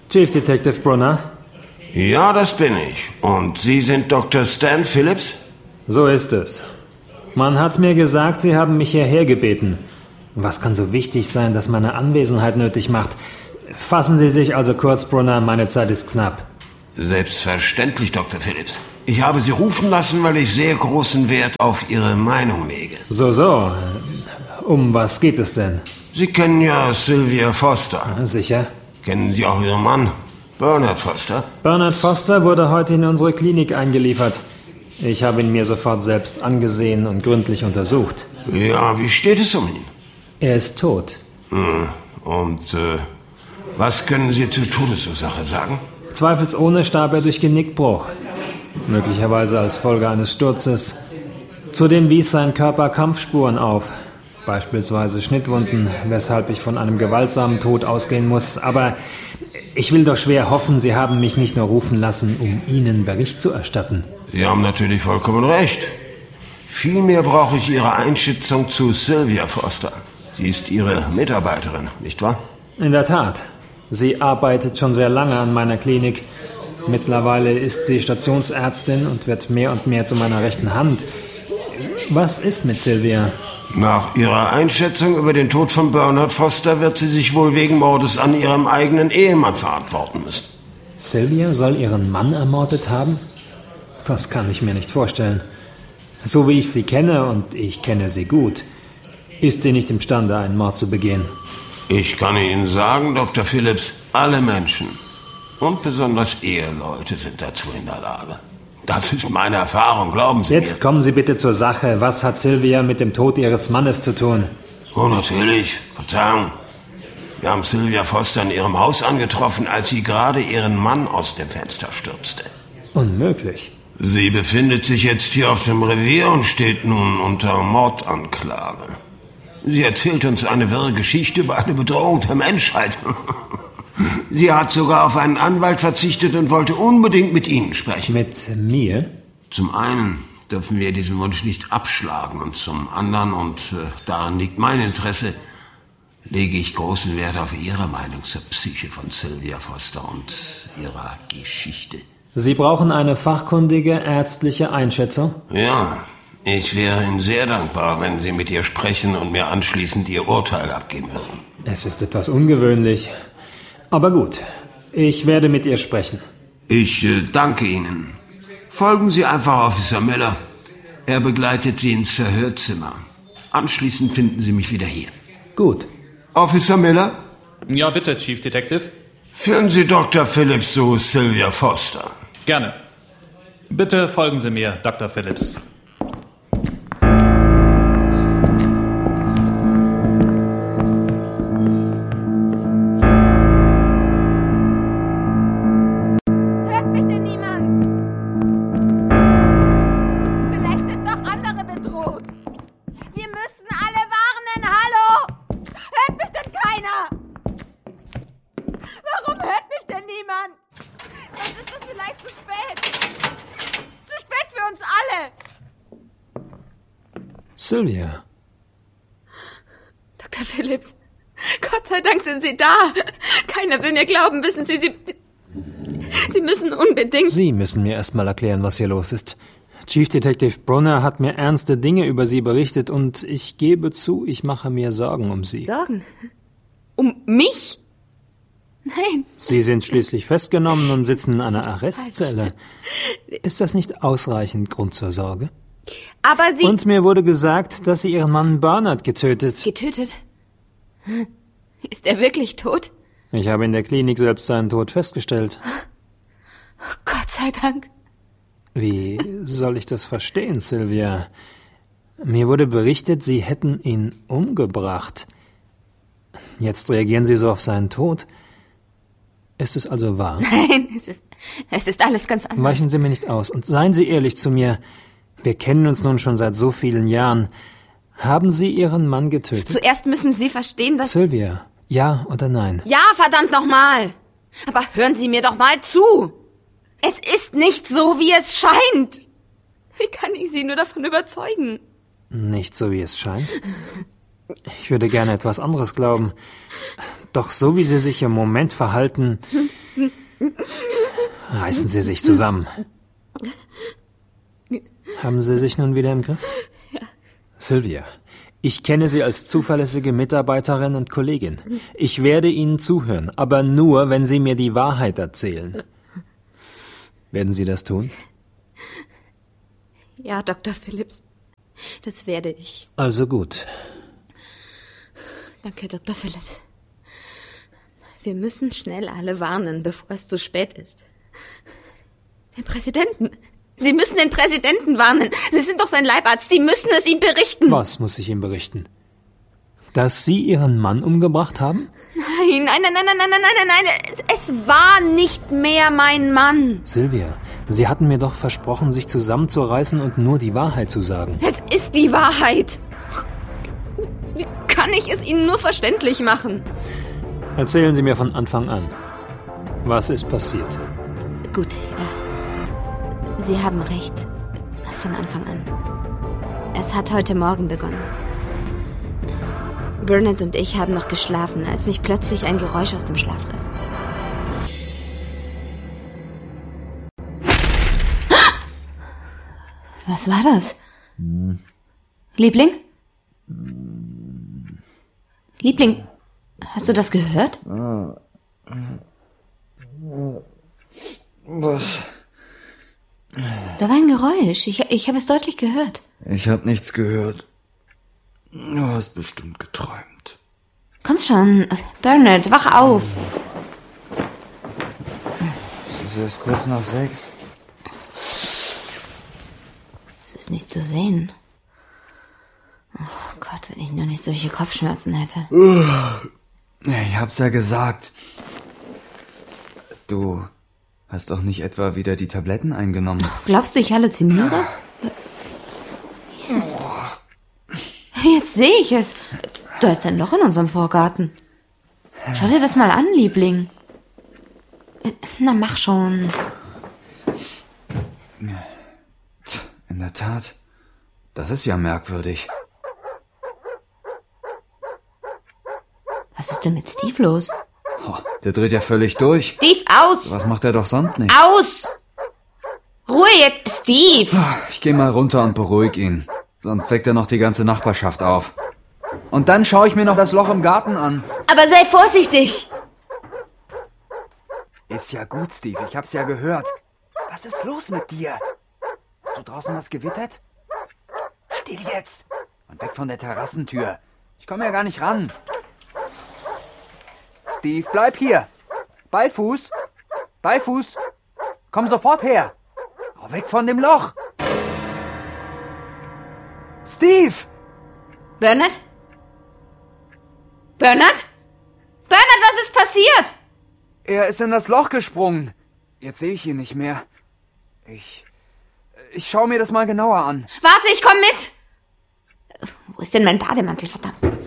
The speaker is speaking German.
Chief Detective Brunner? Ja, das bin ich. Und Sie sind Dr. Stan Phillips? So ist es. Man hat mir gesagt, Sie haben mich hierher gebeten. Was kann so wichtig sein, dass meine Anwesenheit nötig macht? Fassen Sie sich also kurz, Brunner, meine Zeit ist knapp. Selbstverständlich, Dr. Phillips. Ich habe Sie rufen lassen, weil ich sehr großen Wert auf Ihre Meinung lege. So. Um was geht es denn? Sie kennen ja Sylvia Foster. Sicher. Kennen Sie auch Ihren Mann, Bernard Foster? Bernard Foster wurde heute in unsere Klinik eingeliefert. Ich habe ihn mir sofort selbst angesehen und gründlich untersucht. Ja, wie steht es um ihn? Er ist tot. Und was können Sie zur Todesursache sagen? Zweifelsohne starb er durch Genickbruch. Möglicherweise als Folge eines Sturzes. Zudem wies sein Körper Kampfspuren auf. Beispielsweise Schnittwunden, weshalb ich von einem gewaltsamen Tod ausgehen muss. Aber ich will doch schwer hoffen, Sie haben mich nicht nur rufen lassen, um Ihnen Bericht zu erstatten. Sie haben natürlich vollkommen recht. Vielmehr brauche ich Ihre Einschätzung zu Sylvia Foster. Sie ist Ihre Mitarbeiterin, nicht wahr? In der Tat. Sie arbeitet schon sehr lange an meiner Klinik. Mittlerweile ist sie Stationsärztin und wird mehr und mehr zu meiner rechten Hand. Was ist mit Sylvia? Nach Ihrer Einschätzung über den Tod von Bernard Foster wird sie sich wohl wegen Mordes an ihrem eigenen Ehemann verantworten müssen. Sylvia soll ihren Mann ermordet haben? Das kann ich mir nicht vorstellen. So wie ich sie kenne, und ich kenne sie gut, ist sie nicht imstande, einen Mord zu begehen. Ich kann Ihnen sagen, Dr. Phillips, alle Menschen und besonders Eheleute sind dazu in der Lage. Das ist meine Erfahrung, glauben Sie mir. Jetzt kommen Sie bitte zur Sache. Was hat Sylvia mit dem Tod Ihres Mannes zu tun? Oh, natürlich. Verzeihung. Wir haben Sylvia Foster in ihrem Haus angetroffen, als sie gerade ihren Mann aus dem Fenster stürzte. Unmöglich. Sie befindet sich jetzt hier auf dem Revier und steht nun unter Mordanklage. Sie erzählt uns eine wirre Geschichte über eine Bedrohung der Menschheit. Sie hat sogar auf einen Anwalt verzichtet und wollte unbedingt mit Ihnen sprechen. Mit mir? Zum einen dürfen wir diesen Wunsch nicht abschlagen und zum anderen, und daran liegt mein Interesse, lege ich großen Wert auf Ihre Meinung zur Psyche von Sylvia Foster und ihrer Geschichte. Sie brauchen eine fachkundige ärztliche Einschätzung? Ja, ich wäre Ihnen sehr dankbar, wenn Sie mit ihr sprechen und mir anschließend Ihr Urteil abgeben würden. Es ist etwas ungewöhnlich. Aber gut, ich werde mit ihr sprechen. Ich danke Ihnen. Folgen Sie einfach Officer Miller. Er begleitet Sie ins Verhörzimmer. Anschließend finden Sie mich wieder hier. Gut. Officer Miller? Ja, bitte, Chief Detective. Führen Sie Dr. Phillips zu Sylvia Foster. Gerne. Bitte folgen Sie mir, Dr. Phillips. Sylvia. Dr. Phillips, Gott sei Dank sind Sie da. Keiner will mir glauben, wissen Sie, Sie müssen unbedingt... Sie müssen mir erst mal erklären, was hier los ist. Chief Detective Brunner hat mir ernste Dinge über Sie berichtet und ich gebe zu, ich mache mir Sorgen um Sie. Sorgen? Um mich? Nein. Sie sind schließlich festgenommen und sitzen in einer Arrestzelle. Ist das nicht ausreichend Grund zur Sorge? Aber Sie... Und mir wurde gesagt, dass Sie Ihren Mann Bernard getötet. Getötet? Ist er wirklich tot? Ich habe in der Klinik selbst seinen Tod festgestellt. Oh, Gott sei Dank. Wie soll ich das verstehen, Sylvia? Mir wurde berichtet, Sie hätten ihn umgebracht. Jetzt reagieren Sie so auf seinen Tod. Ist es also wahr? Nein, es ist alles ganz anders. Weichen Sie mir nicht aus und seien Sie ehrlich zu mir. Wir kennen uns nun schon seit so vielen Jahren. Haben Sie Ihren Mann getötet? Zuerst müssen Sie verstehen, dass... Sylvia, ja oder nein? Ja, verdammt nochmal! Aber hören Sie mir doch mal zu! Es ist nicht so, wie es scheint! Wie kann ich Sie nur davon überzeugen? Nicht so, wie es scheint? Ich würde gerne etwas anderes glauben. Doch so, wie Sie sich im Moment verhalten... Reißen Sie sich zusammen. Haben Sie sich nun wieder im Griff? Ja. Sylvia, ich kenne Sie als zuverlässige Mitarbeiterin und Kollegin. Ich werde Ihnen zuhören, aber nur, wenn Sie mir die Wahrheit erzählen. Werden Sie das tun? Ja, Dr. Phillips. Das werde ich. Also gut. Danke, Dr. Phillips. Wir müssen schnell alle warnen, bevor es zu spät ist. Den Präsidenten. Sie müssen den Präsidenten warnen. Sie sind doch sein Leibarzt. Sie müssen es ihm berichten. Was muss ich ihm berichten? Dass Sie Ihren Mann umgebracht haben? Nein. Es war nicht mehr mein Mann. Sylvia, Sie hatten mir doch versprochen, sich zusammenzureißen und nur die Wahrheit zu sagen. Es ist die Wahrheit. Wie kann ich es Ihnen nur verständlich machen? Erzählen Sie mir von Anfang an. Was ist passiert? Gut, ja. Sie haben recht. Von Anfang an. Es hat heute Morgen begonnen. Burnett und ich haben noch geschlafen, als mich plötzlich ein Geräusch aus dem Schlaf riss. Was war das? Liebling? Liebling, hast du das gehört? Was? Da war ein Geräusch. Ich habe es deutlich gehört. Ich habe nichts gehört. Du hast bestimmt geträumt. Komm schon, Burnett, wach auf. Es ist erst kurz nach 6. Es ist nicht zu sehen. Oh Gott, wenn ich nur nicht solche Kopfschmerzen hätte. Ich hab's ja gesagt. Du hast doch nicht etwa wieder die Tabletten eingenommen? Glaubst du, ich halluziniere? Jetzt sehe ich es. Da ist ein Loch in unserem Vorgarten. Schau dir das mal an, Liebling. Na, mach schon. In der Tat. Das ist ja merkwürdig. Was ist denn mit Steve los? Oh, der dreht ja völlig durch. Steve, aus! Was macht er doch sonst nicht? Aus! Ruhe jetzt, Steve! Ich geh mal runter und beruhig ihn. Sonst weckt er noch die ganze Nachbarschaft auf. Und dann schaue ich mir noch das Loch im Garten an. Aber sei vorsichtig! Ist ja gut, Steve. Ich hab's ja gehört. Was ist los mit dir? Hast du draußen was gewittert? Still jetzt! Und weg von der Terrassentür. Ich komme ja gar nicht ran. Steve, bleib hier. Beifuß. Beifuß. Komm sofort her. Oh, weg von dem Loch. Steve! Burnett? Burnett? Burnett, was ist passiert? Er ist in das Loch gesprungen. Jetzt sehe ich ihn nicht mehr. Ich schaue mir das mal genauer an. Warte, ich komm mit. Wo ist denn mein Bademantel, verdammt?